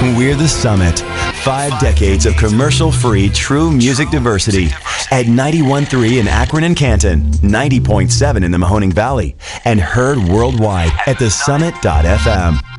We're the Summit. 5 decades of commercial-free true music diversity at 91.3 in Akron and Canton, 90.7 in the Mahoning Valley, and heard worldwide at thesummit.fm.